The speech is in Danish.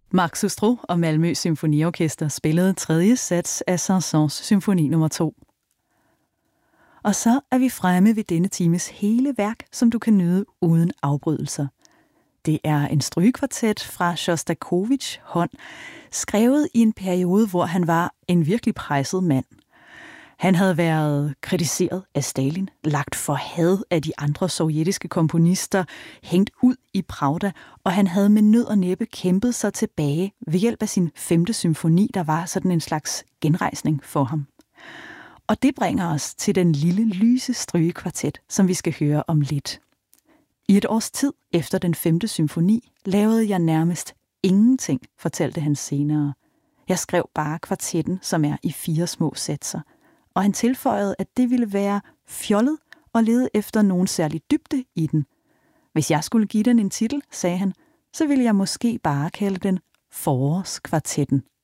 Marc Sustro og Malmö Symfoniorkester spillede tredje sats af Saint-Saëns symfoni nummer 2. Og så er vi fremme ved denne times hele værk, som du kan nyde uden afbrydelser. Det er en strygekvartet fra Sjostakovitjs hånd, skrevet i en periode, hvor han var en virkelig presset mand. Han havde været kritiseret af Stalin, lagt for had af de andre sovjetiske komponister, hængt ud i Pravda, og han havde med nød og næppe kæmpet sig tilbage ved hjælp af sin 5. symfoni, der var sådan en slags genrejsning for ham. Og det bringer os til den lille lyse strygekvartet, som vi skal høre om lidt. I et års tid efter den 5. symfoni lavede jeg nærmest ingenting, fortalte han senere. Jeg skrev bare kvartetten, som er i 4 små satser. Og han tilføjede, at det ville være fjollet og lede efter nogen særlig dybde i den. Hvis jeg skulle give den en titel, sagde han, så ville jeg måske bare kalde den Forårskvartetten.